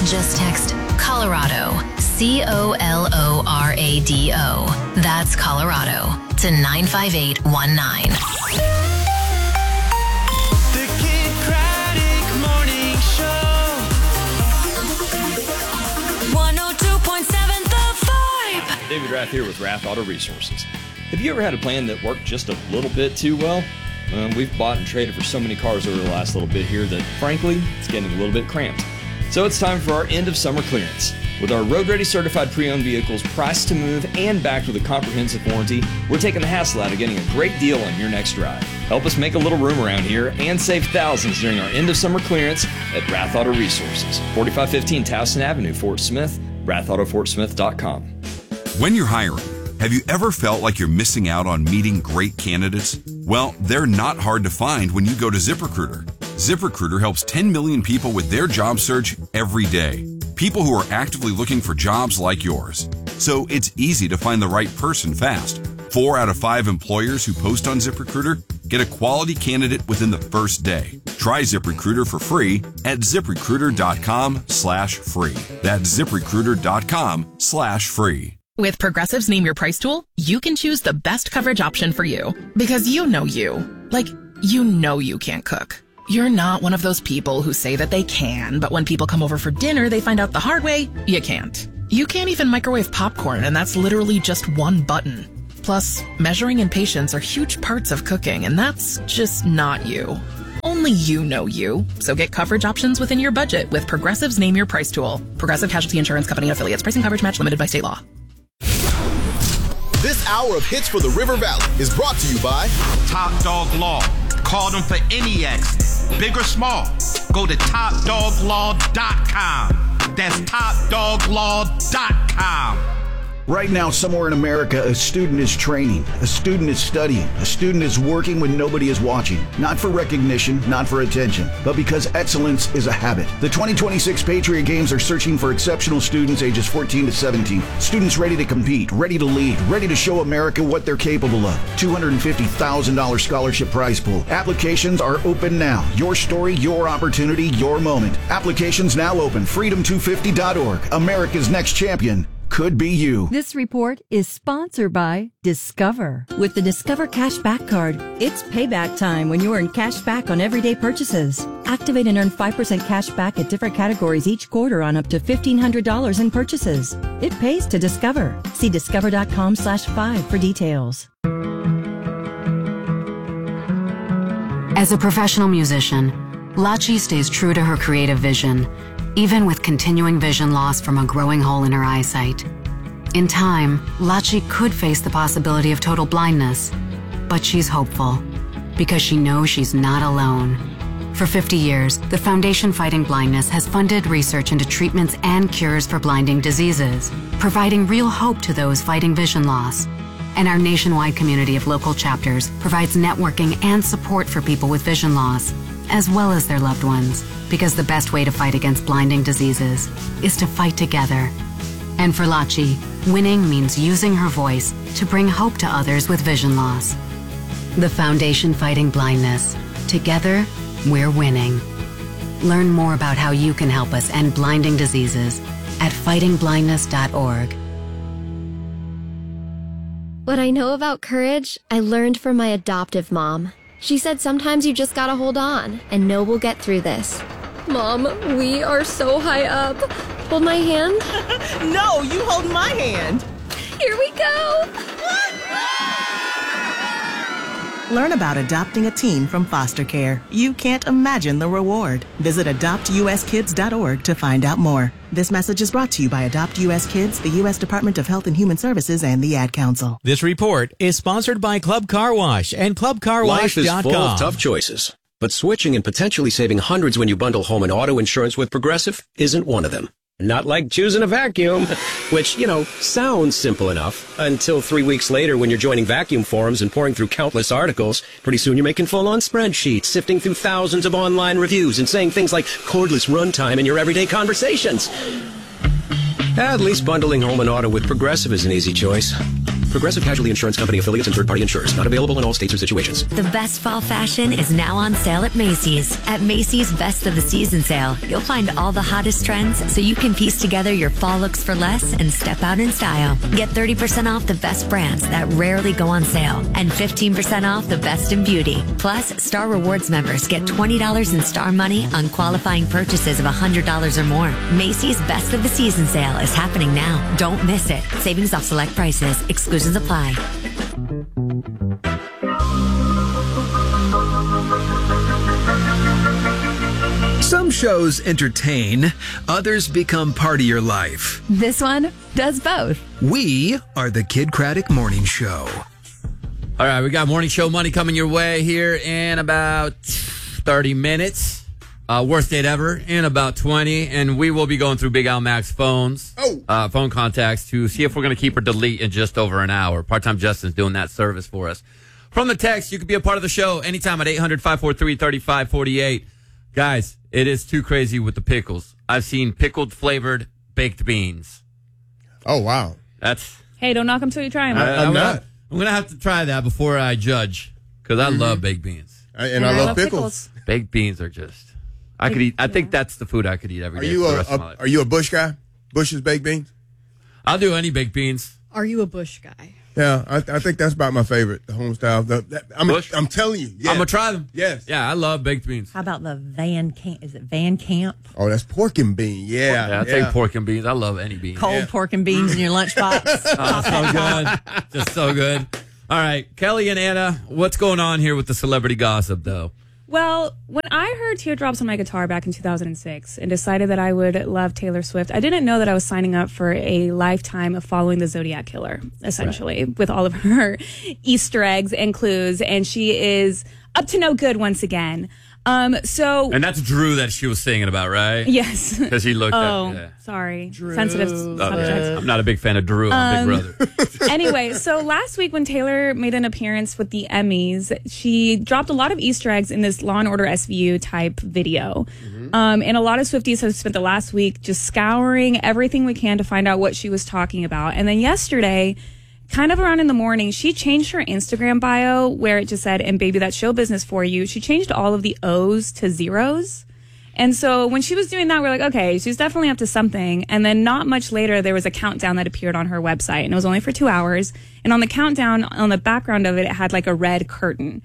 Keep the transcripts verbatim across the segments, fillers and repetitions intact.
Just text Colorado, C O L O R A D O. That's Colorado to nine five eight one nine. The Kid Craddock Morning Show. one oh two point seven The Vibe. David Rath here with Rath Auto Resources. Have you ever had a plan that worked just a little bit too well? Um, we've bought and traded for so many cars over the last little bit here that, frankly, it's getting a little bit cramped. So it's time for our end of summer clearance. With our Road Ready certified pre-owned vehicles priced to move and backed with a comprehensive warranty, we're taking the hassle out of getting a great deal on your next drive. Help us make a little room around here and save thousands during our end of summer clearance at Rath Auto Resources, forty-five fifteen Towson Avenue, Fort Smith, rath auto fort smith dot com. When you're hiring, have you ever felt like you're missing out on meeting great candidates? Well, they're not hard to find when you go to ZipRecruiter. ZipRecruiter helps ten million people with their job search every day. People who are actively looking for jobs like yours. So it's easy to find the right person fast. Four out of five employers who post on ZipRecruiter get a quality candidate within the first day. Try ZipRecruiter for free at ZipRecruiter.com slash free. That's ZipRecruiter.com slash free. With Progressive's Name Your Price tool, you can choose the best coverage option for you. Because you know you. Like, you know you can't cook. You're not one of those people who say that they can, but when people come over for dinner, they find out the hard way, you can't. You can't even microwave popcorn, and that's literally just one button. Plus, measuring and patience are huge parts of cooking, and that's just not you. Only you know you. So get coverage options within your budget with Progressive's Name Your Price tool. Progressive Casualty Insurance Company and affiliates. Pricing coverage match limited by state law. This hour of Hits for the River Valley is brought to you by Top Dog Law. Call them for any accident, big or small. Go to top dog law dot com. That's top dog law dot com. Right now, somewhere in America, a student is training, a student is studying, a student is working when nobody is watching. Not for recognition, not for attention, but because excellence is a habit. The twenty twenty-six Patriot Games are searching for exceptional students ages fourteen to seventeen. Students ready to compete, ready to lead, ready to show America what they're capable of. two hundred fifty thousand dollars scholarship prize pool. Applications are open now. Your story, your opportunity, your moment. Applications now open. freedom two fifty dot org. America's next champion could be you. This report is sponsored by Discover. With the Discover Cashback Card, it's payback time when you earn cash back on everyday purchases. Activate and earn five percent cash back at different categories each quarter on up to fifteen hundred dollars in purchases. It pays to Discover. See discover.com slash five for details. As a professional musician, Lachi stays true to her creative vision, even with continuing vision loss from a growing hole in her eyesight. In time, Lachi could face the possibility of total blindness, but she's hopeful because she knows she's not alone. For fifty years, the Foundation Fighting Blindness has funded research into treatments and cures for blinding diseases, providing real hope to those fighting vision loss. And our nationwide community of local chapters provides networking and support for people with vision loss, as well as their loved ones, because the best way to fight against blinding diseases is to fight together. And for Lachi, winning means using her voice to bring hope to others with vision loss. The Foundation Fighting Blindness. Together, we're winning. Learn more about how you can help us end blinding diseases at fighting blindness dot org. What I know about courage, I learned from my adoptive mom. She said sometimes you just gotta hold on and know we'll get through this. Mom, we are so high up. Hold my hand. No, you hold my hand. Here we go. Learn about adopting a teen from foster care. You can't imagine the reward. Visit adopt u s kids dot org to find out more. This message is brought to you by Adopt U S Kids, the U S Department of Health and Human Services, and the Ad Council. This report is sponsored by Club Car Wash and club car wash dot com. Life is full of tough choices, but switching and potentially saving hundreds when you bundle home and auto insurance with Progressive isn't one of them. Not like choosing a vacuum, which, you know, sounds simple enough until three weeks later when you're joining vacuum forums and pouring through countless articles. Pretty soon you're making full-on spreadsheets, sifting through thousands of online reviews and saying things like cordless runtime in your everyday conversations. At least bundling home and auto with Progressive is an easy choice. Progressive Casualty Insurance Company affiliates and third-party insurers. Not available in all states or situations. The best fall fashion is now on sale at Macy's. At Macy's Best of the Season sale, you'll find all the hottest trends so you can piece together your fall looks for less and step out in style. Get thirty percent off the best brands that rarely go on sale and fifteen percent off the best in beauty. Plus, Star Rewards members get twenty dollars in Star Money on qualifying purchases of one hundred dollars or more. Macy's Best of the Season sale is happening now. Don't miss it. Savings off select prices. Exclusions apply. Some shows entertain, others become part of your life. This one does both. We are the Kid Craddock Morning Show. All right, we got morning show money coming your way here in about thirty minutes. Uh, worst date ever in about twenty, and we will be going through Big Al Mac's phones, oh. uh, phone contacts to see if we're going to keep or delete in just over an hour. Part-time Justin's doing that service for us. From the text, you can be a part of the show anytime at eight hundred, five four three, three five four eight. Guys, it is too crazy with the pickles. I've seen pickled flavored baked beans. Oh, wow. That's. Hey, don't knock them till you try them. I, I'm not. I'm going to have to try that before I judge, because I Mm-hmm. love baked beans. I, and, and I, I love, love pickles. pickles. Baked beans are just. I could eat. I think that's the food I could eat every Are day you for the a, rest a of my life. Are you a Bush guy? Bush's baked beans? I'll do any baked beans. Are you a Bush guy? Yeah, I, I think that's about my favorite, the home style. The, that, I'm, Bush? I'm telling you. Yeah. I'm going to try them. Yes. Yeah, I love baked beans. How about the Van Camp? Is it Van Camp? Oh, that's pork and bean. Yeah. Yeah, I'll yeah. take pork and beans. I love any beans. Cold yeah. pork and beans in your lunchbox. Oh, so good. Just so good. All right, Kelly and Anna, what's going on here with the celebrity gossip, though? Well, when I heard Teardrops on my guitar back in two thousand six and decided that I would love Taylor Swift, I didn't know that I was signing up for a lifetime of following the Zodiac Killer, essentially, right. with all of her Easter eggs and clues. And she is up to no good once again. Um, so, and that's Drew that she was singing about, right? Yes. Because he looked oh, at yeah. sorry. Drew. Sensitive Oh, subject. I'm not a big fan of Drew. I'm um, Big Brother. Anyway, so last week when Taylor made an appearance with the Emmys, she dropped a lot of Easter eggs in this Law and Order S V U type video. Mm-hmm. Um, and a lot of Swifties have spent the last week just scouring everything we can to find out what she was talking about. And then yesterday, kind of around in the morning, she changed her Instagram bio where it just said, and baby, that's show business for you. She changed all of the O's to zeros. And so when she was doing that, we're like, okay, she's definitely up to something. And then not much later, there was a countdown that appeared on her website, and it was only for two hours. And on the countdown, on the background of it, it had like a red curtain.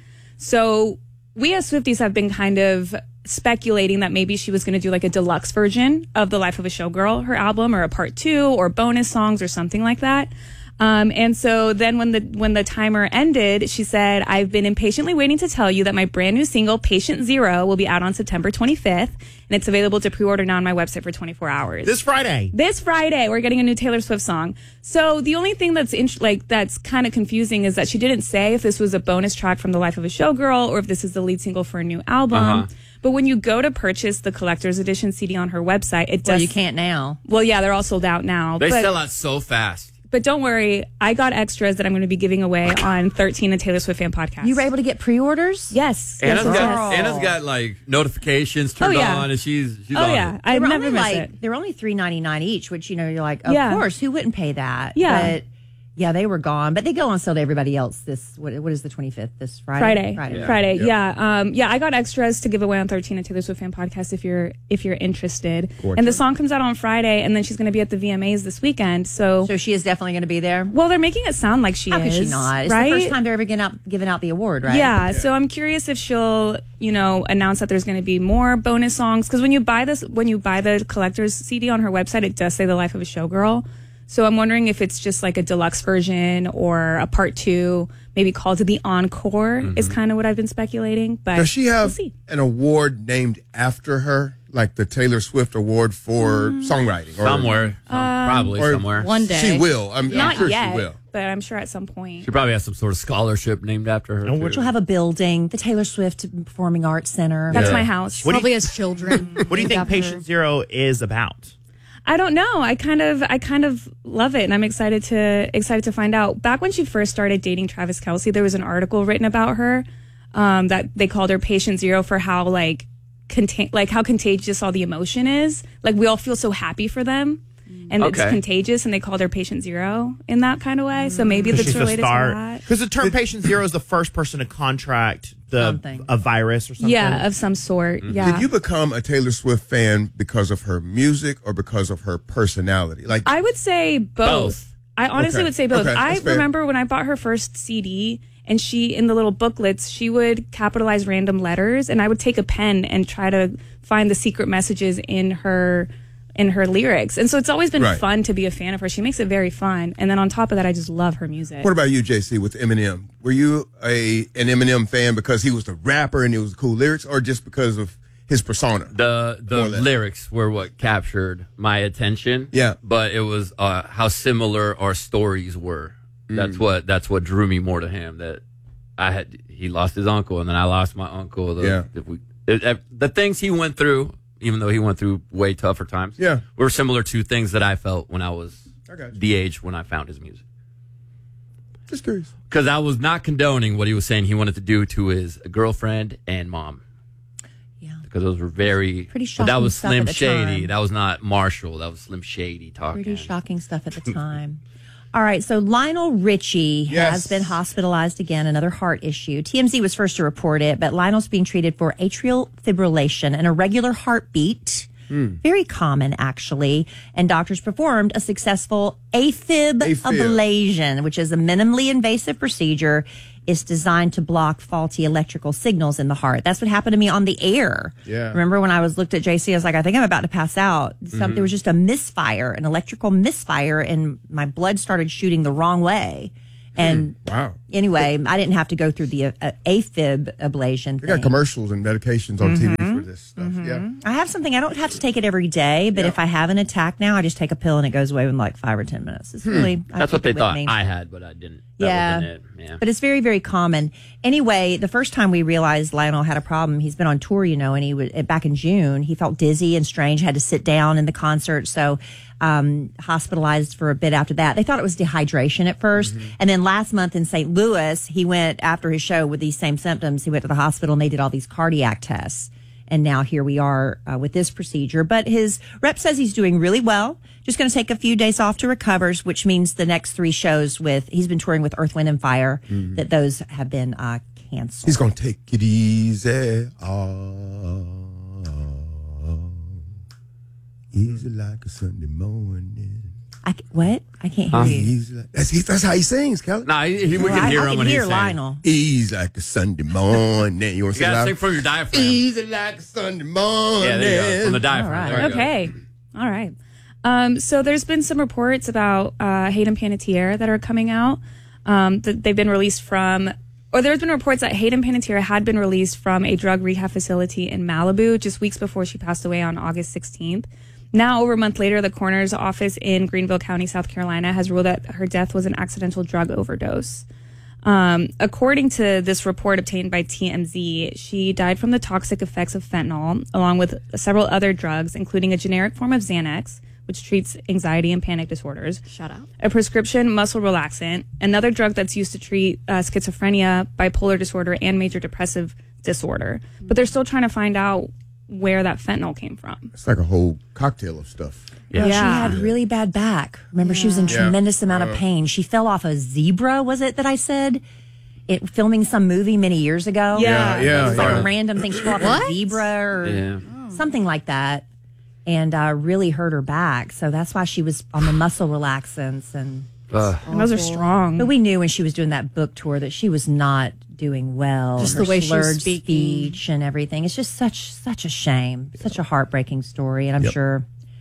So we as Swifties have been kind of speculating that maybe she was going to do like a deluxe version of The Life of a Showgirl, her album, or a part two, or bonus songs or something like that. Um, and so then when the, when the timer ended, she said, I've been impatiently waiting to tell you that my brand new single, Patient Zero, will be out on September twenty-fifth. And it's available to pre-order now on my website for twenty-four hours. This Friday. This Friday, we're getting a new Taylor Swift song. So the only thing that's in, like, that's kind of confusing is that she didn't say if this was a bonus track from The Life of a Showgirl or if this is the lead single for a new album. Uh-huh. But when you go to purchase the collector's edition C D on her website, it does. Well, you can't now. Well, yeah, they're all sold out now. They but, sell out so fast. But don't worry, I got extras that I'm going to be giving away on thirteen, a Taylor Swift fan podcast. You were able to get pre-orders? Yes. Anna's, yes, got, Anna's got like notifications turned oh, yeah. on, and she's she's oh, on yeah. it. I'd never miss like, it. They're only three ninety-nine each, which, you know, you're like, of yeah. course, who wouldn't pay that? Yeah. But yeah, they were gone, but they go on sale to everybody else this, what, what is the twenty-fifth, this Friday? Friday. Friday. Yeah. Friday. Yeah. Yeah. Um, yeah. I got extras to give away on thirteen, a Taylor Swift fan podcast if you're, if you're interested. Gorgeous. And the song comes out on Friday, and then she's going to be at the V M As this weekend. So, so she is definitely going to be there? Well, they're making it sound like she How is. How could she not? It's right? the first time they're ever giving out, giving out the award, right? Yeah, yeah. So I'm curious if she'll, you know, announce that there's going to be more bonus songs. Because when you buy this, when you buy the collector's C D on her website, it does say The Life of a Showgirl. So I'm wondering if it's just like a deluxe version or a part two, maybe called the Encore, mm-hmm. is kind of what I've been speculating. But does she have we'll an award named after her, like the Taylor Swift Award for mm. songwriting? Or, somewhere, um, probably or somewhere. One day she will. I'm, Not I'm sure yet, she will. but I'm sure at some point. She probably has some sort of scholarship named after her. Which will have a building, the Taylor Swift Performing Arts Center. That's yeah. my house. What Probably do you, as children. What do you think Patient Zero is about? I don't know. I kind of, I kind of love it, and I'm excited to, excited to find out. Back when she first started dating Travis Kelce, there was an article written about her, um, that they called her Patient Zero for how like, contain, like how contagious all the emotion is. Like we all feel so happy for them. and it's Okay. contagious, and they called her Patient Zero in that kind of way. So maybe that's related to that. Because the term patient zero is the first person to contract the Something. a virus or something. Yeah, of some sort. Yeah. Did you become a Taylor Swift fan because of her music or because of her personality? Like I would say both. Both. I honestly Okay. would say both. Okay, I that's fair. remember when I bought her first C D, and she, in the little booklets, she would capitalize random letters, and I would take a pen and try to find the secret messages in her in her lyrics. And so it's always been Right. fun to be a fan of her. She makes it very fun. And then on top of that, I just love her music. What about you, J C, with Eminem? Were you a an Eminem fan because he was the rapper and it was cool lyrics, or just because of his persona? The the More or less. lyrics were what captured my attention. Yeah. But it was uh, how similar our stories were. That's Mm. what that's what drew me more to him. That I had he lost his uncle, and then I lost my uncle. The, Yeah. if we, it, it- the things he went through, even though he went through way tougher times, Yeah. were similar to things that I felt when I was I got you. the age when I found his music. Just curious. Because I was not condoning what he was saying he wanted to do to his girlfriend and mom. Yeah. Because those were very... Pretty but that shocking was stuff Slim at the Shady. time. That was not Marshall. That was Slim Shady talking. Pretty shocking stuff at the time. All right, so Lionel Richie Yes. has been hospitalized again, another heart issue. T M Z was first to report it, but Lionel's being treated for atrial fibrillation, an irregular heartbeat. Very common, actually. And doctors performed a successful AFib, AFib. ablation, which is a minimally invasive procedure. It's designed to block faulty electrical signals in the heart. That's what happened to me on the air. Yeah. Remember when I was looked at J C, I was like, I think I'm about to pass out. Some, Mhm. There was just a misfire, an electrical misfire, and my blood started shooting the wrong way. And wow. anyway, I didn't have to go through the uh, uh, AFib ablation They got thing. commercials and medications on T V Mhm. for this stuff. Yeah. I have something. I don't have to take it every day, but if I have an attack now, I just take a pill and it goes away in like five or ten minutes. It's really I That's what keep they it with thought me. I had, but I didn't. That Yeah. wasn't it. Yeah. But it's very, very common. Anyway, the first time we realized Lionel had a problem, he's been on tour, you know, and he was back in June. He felt dizzy and strange, had to sit down in the concert. So, um, hospitalized for a bit after that. They thought it was dehydration at 1st And then last month in Saint Louis, he went after his show with these same symptoms. He went to the hospital and they did all these cardiac tests. And now here we are uh, with this procedure. But his rep says he's doing really well. Just going to take a few days off to recover, which means the next three shows with, he's been touring with Earth, Wind, and Fire, Mhm. that those have been uh, canceled. He's going to take it easy. Oh, easy like a Sunday morning. I, c- what? I can't hear Huh? you. Easy like, that's, he, that's how he sings, Kelly. Nah, he, he, we Well, can I- hear I him can when hear he's saying. Lionel. Easy like a Sunday morning. You want You to sing gotta loud? sing from your diaphragm. Easy like a Sunday morning. Yeah, there you go. From the diaphragm. All right. There you go. Okay. All right. Um, so there's been some reports about uh, Hayden Panettiere that are coming out. Um, that they've been released from, or there's been reports that Hayden Panettiere had been released from a drug rehab facility in Malibu just weeks before she passed away on August sixteenth. Now, over a month later, the coroner's office in Greenville County, South Carolina, has ruled that her death was an accidental drug overdose. Um, according to this report obtained by T M Z, she died from the toxic effects of fentanyl, along with several other drugs, including a generic form of Xanax, which treats anxiety and panic disorders. Shut up. A prescription muscle relaxant, another drug that's used to treat uh, schizophrenia, bipolar disorder, and major depressive disorder. But they're still trying to find out where that fentanyl came from. It's like a whole cocktail of stuff. Well, Yeah. she had really bad back. Remember, she was in Yeah. tremendous amount of Uh. pain. She fell off a zebra, was it that I said? It, filming some movie many years ago. Yeah, yeah, It was like yeah. a random thing. She fell off a zebra or Yeah. something like that. And uh, really hurt her back. So that's why she was on the muscle relaxants. And Uh, And those are strong. But we knew when she was doing that book tour that she was not doing well. Just Her the way she was slurred speaking. speech and everything. It's just such such a shame, such a heartbreaking story. And I'm Yep. sure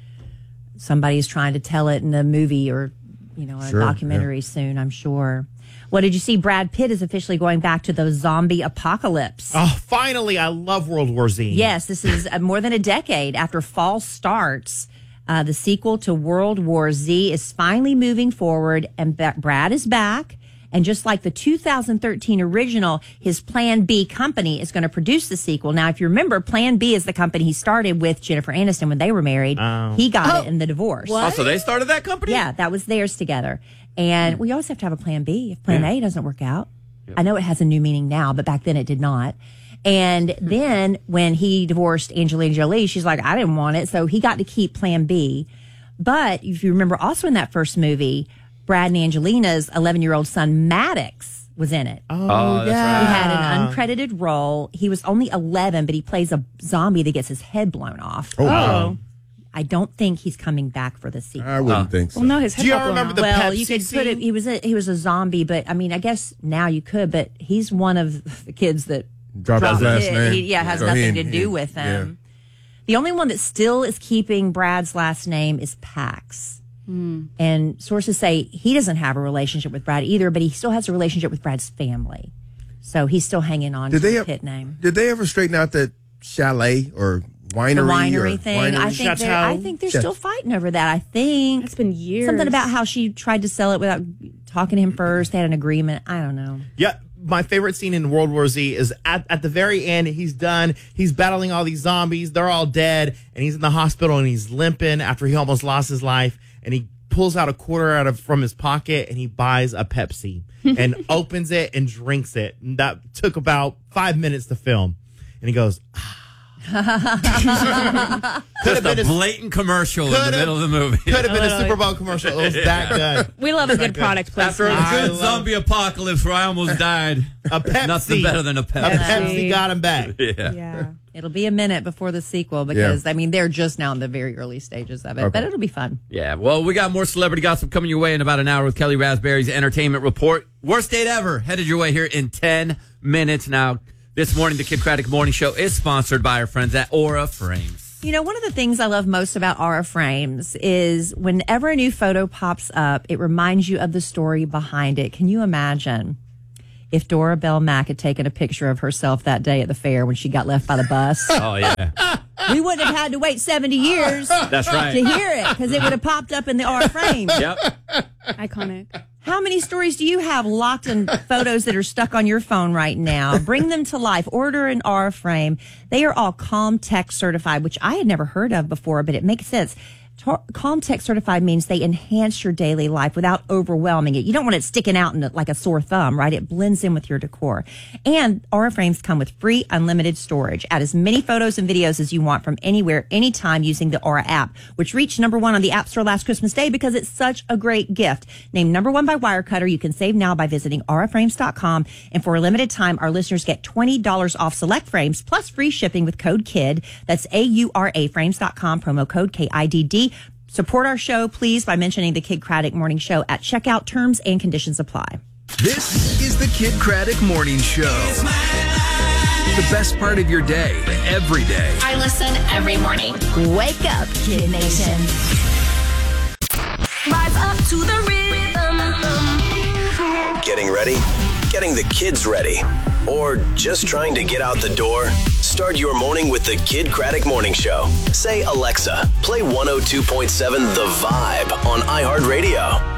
somebody's trying to tell it in a movie or you know a Sure, documentary soon. I'm sure. What did you see? Brad Pitt is officially going back to the zombie apocalypse. Oh, finally, I love World War Z. Yes, this is uh, more than a decade after Fall Starts. Uh, the sequel to World War Z is finally moving forward, and Ba- Brad is back. And just like the two thousand thirteen original, his Plan B company is going to produce the sequel. Now, if you remember, Plan B is the company he started with Jennifer Aniston when they were married. Oh. He got it in the divorce. Oh, so they started that company? Yeah, that was theirs together. And we always have to have a plan B if plan Yeah. A doesn't work out. I know it has a new meaning now, but back then it did not. And then when he divorced Angelina Jolie, she's like, I didn't want it. So he got to keep plan B. But if you remember also in that first movie, Brad and Angelina's eleven-year-old son, Maddox, was in it. Oh, Oh, that's yeah. He had an uncredited role. He was only eleven, but he plays a zombie that gets his head blown off. Oh, wow. I don't think he's coming back for the sequel. I wouldn't think so. Well, no, his head Do y'all got blown remember off. the well, Pepsi you could scene? put it. He was a, he was a zombie, but I mean, I guess now you could. But he's one of the kids that Dropped his last it. name. He, yeah, has So he nothing ain't- to he do ain't- with yeah. him. The only one that still is keeping Brad's last name is Pax. And sources say he doesn't have a relationship with Brad either, but he still has a relationship with Brad's family. So he's still hanging on Did to they the have- pit name. Did they ever straighten out that chalet or winery? The winery or thing. winery? I think they're, I think they're still fighting over that. I think It's been years. something about how she tried to sell it without talking to him first. They had an agreement. I don't know. Yeah, my favorite scene in World War Z is at, at the very end. He's done. He's battling all these zombies. They're all dead, and he's in the hospital and he's limping after he almost lost his life. And he pulls out a quarter out of from his pocket and he buys a Pepsi and opens it and drinks it. And that took about five minutes to film. And he goes, Just a blatant commercial in the Could've- middle of the movie. Could have been a Super Bowl commercial. It was that good. We love a good product After placement. a I good love- zombie apocalypse where I almost died. A Pepsi. Nothing better than a A Pepsi. Pepsi got him back. Yeah. Yeah. It'll be a minute before the sequel because, I mean, they're just now in the very early stages of it, Okay. but it'll be fun. Yeah, well, we got more celebrity gossip coming your way in about an hour with Kelly Raspberry's Entertainment Report. Worst date ever headed your way here in ten minutes. Now, this morning, the Kid Craddock Morning Show is sponsored by our friends at Aura Frames. You know, one of the things I love most about Aura Frames is whenever a new photo pops up, it reminds you of the story behind it. Can you imagine if Dora Bell Mack had taken a picture of herself that day at the fair when she got left by the bus? Oh, yeah. We wouldn't have had to wait seventy years That's right. to hear it because it would have popped up in the Aura Frame. Yep. Iconic. How many stories do you have locked in photos that are stuck on your phone right now? Bring them to life. Order an Aura Frame. They are all Calm Tech certified, which I had never heard of before, but it makes sense. Tar- Calm Tech certified means they enhance your daily life without overwhelming it. You don't want it sticking out in a, like a sore thumb, right? It blends in with your decor. And Aura Frames come with free unlimited storage. Add as many photos and videos as you want from anywhere, anytime using the Aura app, which reached number one on the App Store last Christmas Day because it's such a great gift. Named number one by Wirecutter, you can save now by visiting aura frames dot com. And for a limited time, our listeners get twenty dollars off select frames plus free shipping with code KID. That's A U R A frames dot com, promo code K I D D. Support our show, please, by mentioning the Kid Craddock Morning Show at checkout. Terms and conditions apply. This is the Kid Craddock Morning Show. The best part of your day, every day. I listen every morning. Wake up, Kid Nation. Rise up to the rhythm. Getting ready? Getting the kids ready? Or just trying to get out the door? Start your morning with the Kid Craddock Morning Show. Say, Alexa, play one oh two point seven The Vibe on iHeartRadio.